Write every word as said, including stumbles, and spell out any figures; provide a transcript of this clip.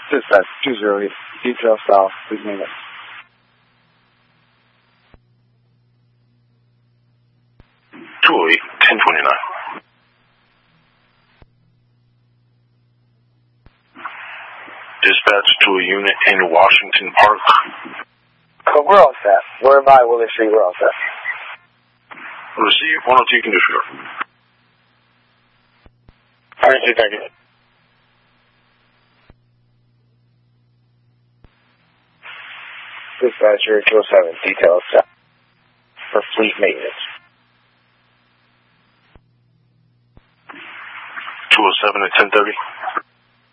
Dispatch two zero eight, detail south, please name it. two oh eight, ten twenty-nine. Dispatch to a unit in Washington Park. Oh, we're all set. Where am I? Will they see we're all set? Receive one oh two conditioner. All right, thank you. Dispatcher two oh seven, detail set for fleet maintenance. two oh seven at ten thirty.